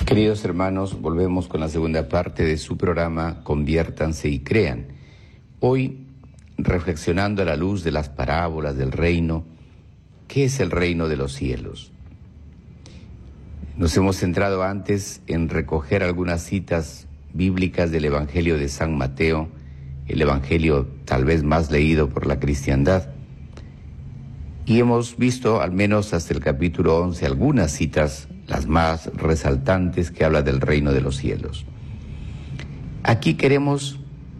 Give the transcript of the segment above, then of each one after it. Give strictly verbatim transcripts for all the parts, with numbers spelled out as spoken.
Queridos hermanos, volvemos con la segunda parte de su programa Conviértanse y Crean. Hoy, reflexionando a la luz de las parábolas del reino, ¿qué es el reino de los cielos? Nos hemos centrado antes en recoger algunas citas bíblicas del Evangelio de San Mateo, el Evangelio tal vez más leído por la cristiandad, y hemos visto al menos hasta el capítulo once algunas citas, las más resaltantes, que habla del reino de los cielos. Aquí queremos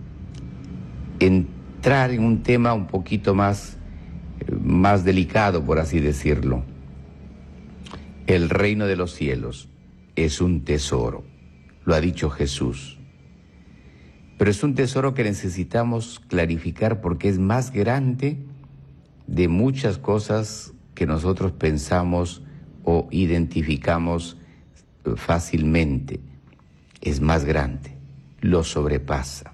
entrar en un tema un poquito más, más delicado, por así decirlo. El reino de los cielos es un tesoro, lo ha dicho Jesús. Pero es un tesoro que necesitamos clarificar porque es más grande de muchas cosas que nosotros pensamos o identificamos fácilmente. Es más grande, lo sobrepasa.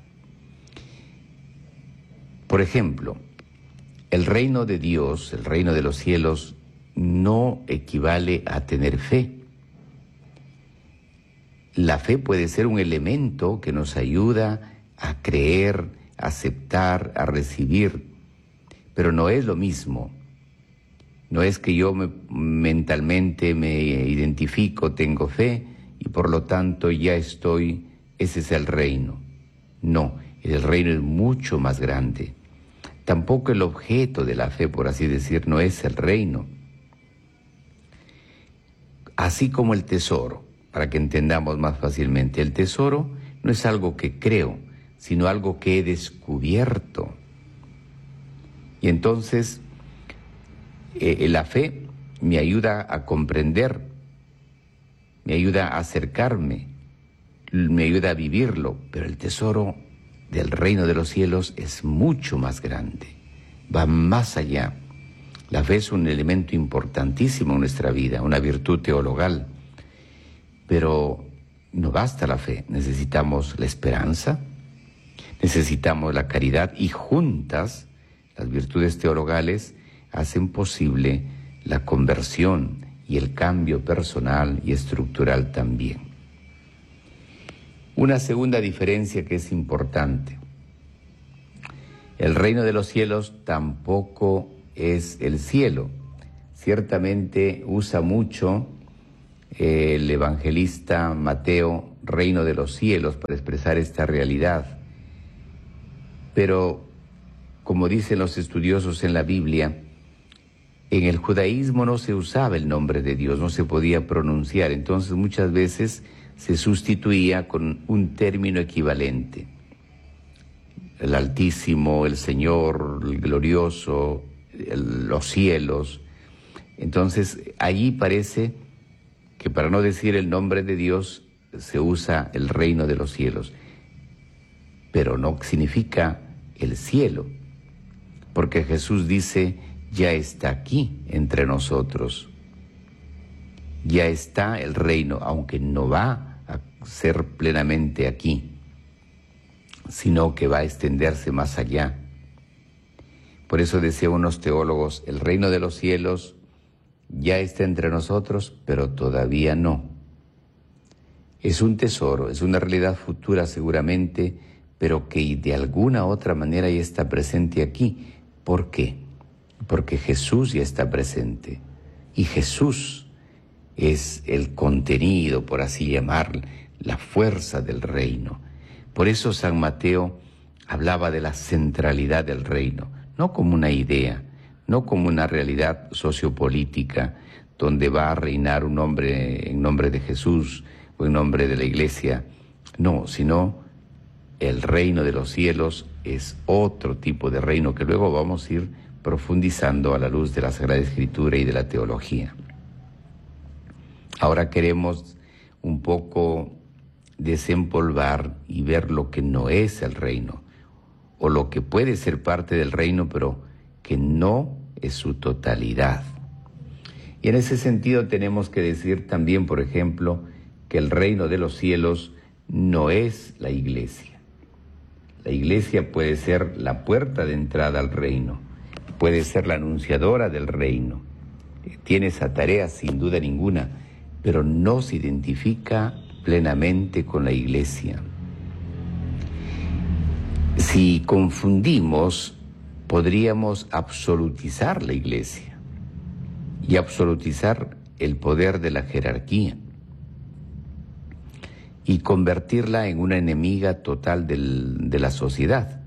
Por ejemplo, el reino de Dios, el reino de los cielos, no equivale a tener fe. La fe puede ser un elemento que nos ayuda a creer, a aceptar, a recibir, pero no es lo mismo. No es que yo me, mentalmente me identifico, tengo fe y por lo tanto ya estoy, ese es el reino. No, el reino es mucho más grande. Tampoco el objeto de la fe, por así decir, no es el reino. Así como el tesoro, para que entendamos más fácilmente, el tesoro no es algo que creo, sino algo que he descubierto. Y entonces eh, la fe me ayuda a comprender, me ayuda a acercarme, me ayuda a vivirlo, pero el tesoro del reino de los cielos es mucho más grande, va más allá. La fe es un elemento importantísimo en nuestra vida, una virtud teologal, pero no basta la fe, necesitamos la esperanza, necesitamos la caridad y juntas las virtudes teologales hacen posible la conversión y el cambio personal y estructural también. Una segunda diferencia que es importante. El reino de los cielos tampoco es el cielo. Ciertamente usa mucho eh, el evangelista Mateo, reino de los cielos, para expresar esta realidad. Pero, como dicen los estudiosos en la Biblia, en el judaísmo no se usaba el nombre de Dios, no se podía pronunciar, entonces muchas veces se sustituía con un término equivalente. El Altísimo, el Señor, el Glorioso, el, los cielos. Entonces allí parece que para no decir el nombre de Dios se usa el reino de los cielos, pero no significa el cielo, porque Jesús dice, ya está aquí entre nosotros, ya está el reino, aunque no va a ser plenamente aquí, sino que va a extenderse más allá. Por eso decían unos teólogos, el reino de los cielos ya está entre nosotros, pero todavía no. Es un tesoro, es una realidad futura seguramente, pero que de alguna otra manera ya está presente aquí. ¿Por qué? Porque Jesús ya está presente, y Jesús es el contenido, por así llamar, la fuerza del reino. Por eso San Mateo hablaba de la centralidad del reino, no como una idea, no como una realidad sociopolítica donde va a reinar un hombre en nombre de Jesús o en nombre de la Iglesia, no, sino el reino de los cielos es otro tipo de reino que luego vamos a ir profundizando a la luz de la Sagrada Escritura y de la teología. Ahora queremos un poco desempolvar y ver lo que no es el reino, o lo que puede ser parte del reino, pero que no es su totalidad. Y en ese sentido tenemos que decir también, por ejemplo, que el reino de los cielos no es la iglesia. La iglesia puede ser la puerta de entrada al reino, puede ser la anunciadora del reino, tiene esa tarea sin duda ninguna, pero no se identifica plenamente con la Iglesia. Si confundimos, podríamos absolutizar la Iglesia y absolutizar el poder de la jerarquía y convertirla en una enemiga total del, de la sociedad.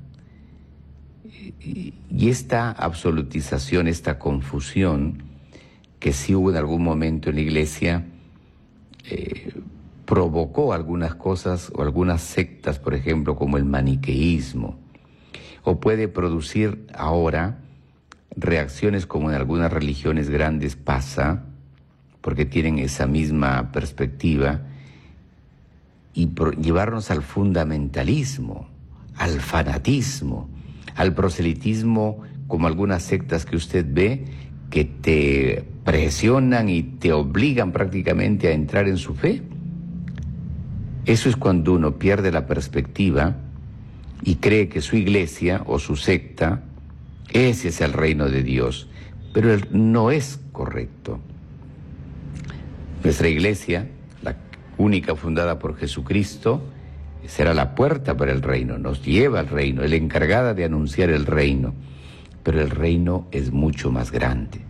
Y esta absolutización, esta confusión que sí hubo en algún momento en la Iglesia, eh, provocó algunas cosas o algunas sectas, por ejemplo, como el maniqueísmo, o puede producir ahora reacciones como en algunas religiones grandes pasa, porque tienen esa misma perspectiva, y por llevarnos al fundamentalismo, al fanatismo, al proselitismo, como algunas sectas que usted ve, que te presionan y te obligan prácticamente a entrar en su fe. Eso es cuando uno pierde la perspectiva y cree que su iglesia o su secta, ese es el reino de Dios, pero no es correcto. Nuestra iglesia, la única fundada por Jesucristo, será la puerta para el reino, nos lleva al reino, es la encargada de anunciar el reino, pero el reino es mucho más grande.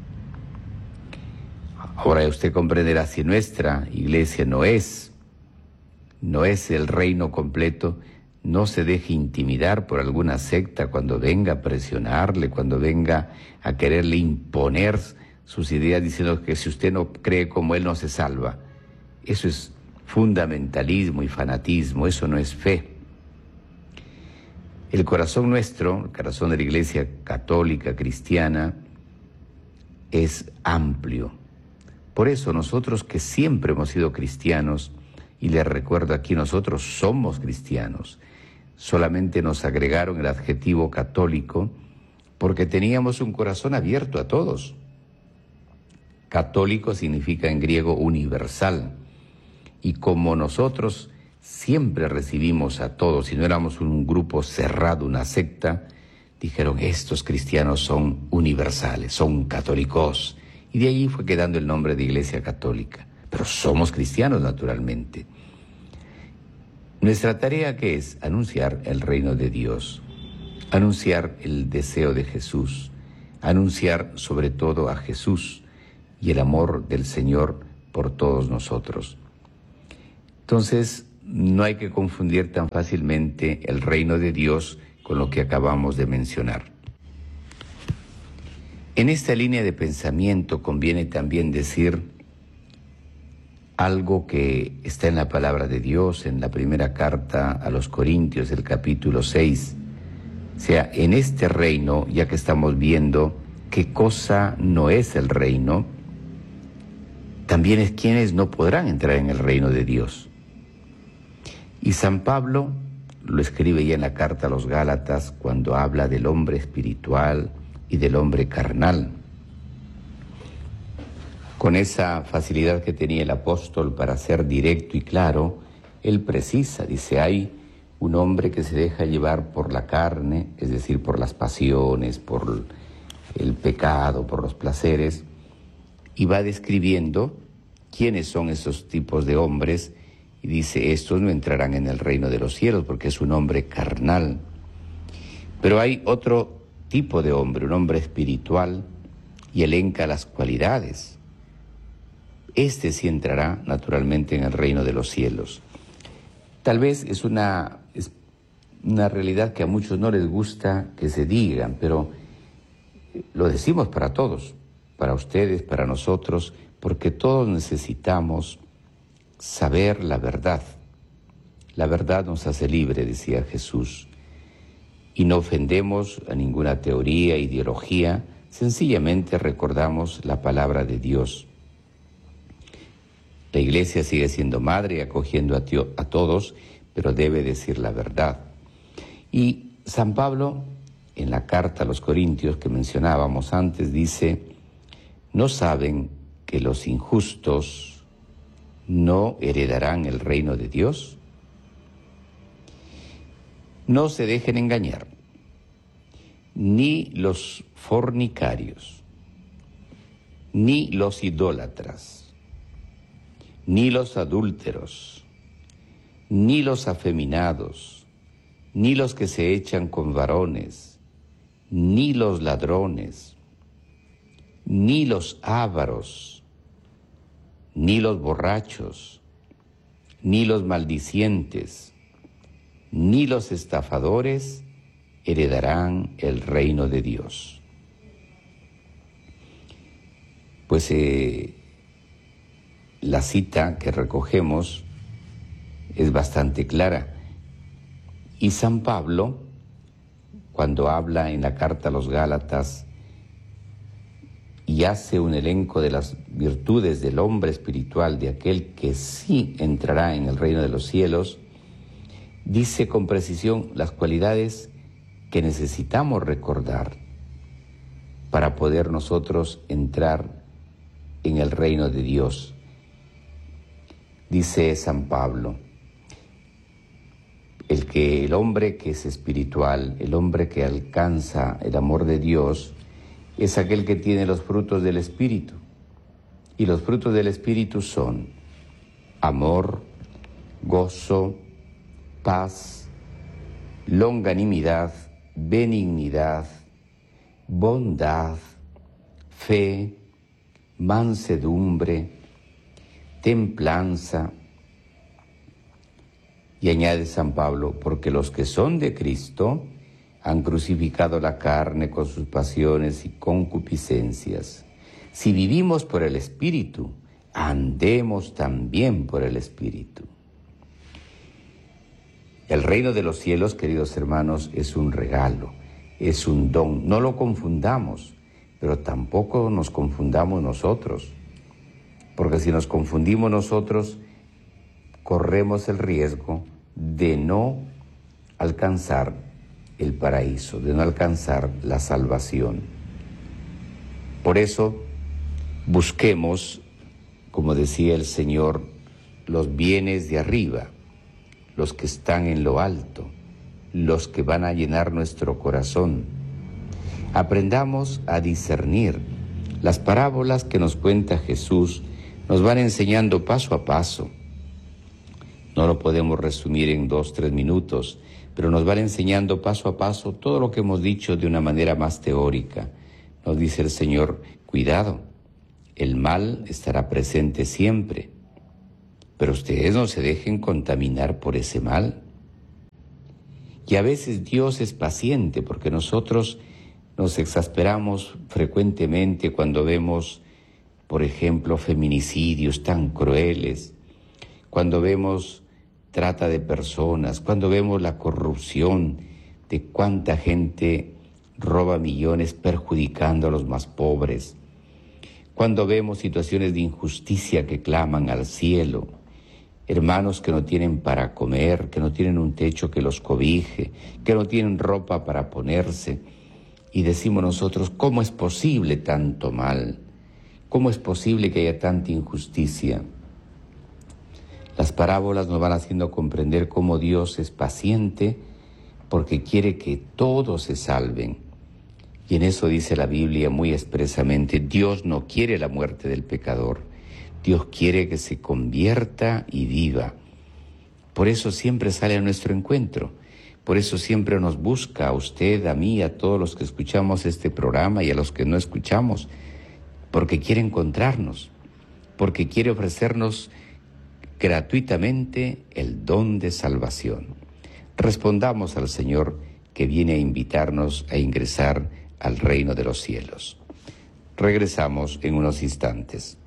Ahora usted comprenderá, si nuestra iglesia no es, no es el reino completo, no se deje intimidar por alguna secta cuando venga a presionarle, cuando venga a quererle imponer sus ideas diciendo que si usted no cree como él no se salva. Eso es fundamentalismo y fanatismo, eso no es fe. El corazón nuestro, el corazón de la Iglesia católica, cristiana, es amplio. Por eso nosotros que siempre hemos sido cristianos, y les recuerdo aquí, nosotros somos cristianos, solamente nos agregaron el adjetivo católico porque teníamos un corazón abierto a todos. Católico significa en griego universal, y como nosotros siempre recibimos a todos, y no éramos un grupo cerrado, una secta, dijeron, estos cristianos son universales, son católicos, y de ahí fue quedando el nombre de Iglesia Católica. Pero somos cristianos naturalmente. Nuestra tarea, ¿qué es? Anunciar el reino de Dios, anunciar el deseo de Jesús, anunciar sobre todo a Jesús y el amor del Señor por todos nosotros. Entonces, no hay que confundir tan fácilmente el reino de Dios con lo que acabamos de mencionar. En esta línea de pensamiento conviene también decir algo que está en la palabra de Dios, en la primera carta a los Corintios, el capítulo seis. O sea, en este reino, ya que estamos viendo qué cosa no es el reino, también es quienes no podrán entrar en el reino de Dios. Y San Pablo lo escribe ya en la carta a los Gálatas cuando habla del hombre espiritual y del hombre carnal. Con esa facilidad que tenía el apóstol para ser directo y claro, él precisa, dice, hay un hombre que se deja llevar por la carne, es decir, por las pasiones, por el pecado, por los placeres, y va describiendo quiénes son esos tipos de hombres, y dice, estos no entrarán en el reino de los cielos porque es un hombre carnal. Pero hay otro tipo de hombre, un hombre espiritual, y elenca las cualidades. Este sí entrará naturalmente en el reino de los cielos. Tal vez es una, es una realidad que a muchos no les gusta que se digan, pero lo decimos para todos, para ustedes, para nosotros, porque todos necesitamos saber la verdad. La verdad nos hace libre, decía Jesús, y no ofendemos a ninguna teoría, ideología, sencillamente recordamos la palabra de Dios. La Iglesia sigue siendo madre, acogiendo a, tío, a todos, pero debe decir la verdad. Y San Pablo, en la carta a los Corintios que mencionábamos antes, dice, ¿no saben que los injustos no heredarán el reino de Dios? No se dejen engañar, ni los fornicarios, ni los idólatras, ni los adúlteros, ni los afeminados, ni los que se echan con varones, ni los ladrones, ni los ávaros, ni los borrachos, ni los maldicientes, ni los estafadores heredarán el reino de Dios. Pues eh, la cita que recogemos es bastante clara. Y San Pablo, cuando habla en la carta a los Gálatas y hace un elenco de las virtudes del hombre espiritual, de aquel que sí entrará en el reino de los cielos, dice con precisión las cualidades que necesitamos recordar para poder nosotros entrar en el reino de Dios. Dice San Pablo, el que el hombre que es espiritual, el hombre que alcanza el amor de Dios, es aquel que tiene los frutos del Espíritu. Y los frutos del Espíritu son amor, gozo, paz, longanimidad, benignidad, bondad, fe, mansedumbre, templanza. Y añade San Pablo, porque los que son de Cristo han crucificado la carne con sus pasiones y concupiscencias. Si vivimos por el Espíritu, andemos también por el Espíritu. El reino de los cielos, queridos hermanos, es un regalo, es un don. No lo confundamos, pero tampoco nos confundamos nosotros. Porque si nos confundimos nosotros, corremos el riesgo de no alcanzar el paraíso, de no alcanzar la salvación. Por eso, busquemos, como decía el Señor, los bienes de arriba, los que están en lo alto, los que van a llenar nuestro corazón. Aprendamos a discernir. Las parábolas que nos cuenta Jesús nos van enseñando paso a paso. No lo podemos resumir en dos, tres minutos, pero nos van enseñando paso a paso todo lo que hemos dicho de una manera más teórica. Nos dice el Señor, cuidado, el mal estará presente siempre, pero ustedes no se dejen contaminar por ese mal. Y a veces Dios es paciente porque nosotros nos exasperamos frecuentemente cuando vemos, por ejemplo, feminicidios tan crueles, cuando vemos trata de personas, cuando vemos la corrupción de cuánta gente roba millones perjudicando a los más pobres, cuando vemos situaciones de injusticia que claman al cielo, hermanos que no tienen para comer, que no tienen un techo que los cobije, que no tienen ropa para ponerse, y decimos nosotros, ¿cómo es posible tanto mal? ¿Cómo es posible que haya tanta injusticia? Las parábolas nos van haciendo comprender cómo Dios es paciente porque quiere que todos se salven. Y en eso dice la Biblia muy expresamente, Dios no quiere la muerte del pecador, Dios quiere que se convierta y viva. Por eso siempre sale a nuestro encuentro, por eso siempre nos busca a usted, a mí, a todos los que escuchamos este programa y a los que no escuchamos, porque quiere encontrarnos, porque quiere ofrecernos gratuitamente el don de salvación. Respondamos al Señor que viene a invitarnos a ingresar al reino de los cielos. Regresamos en unos instantes.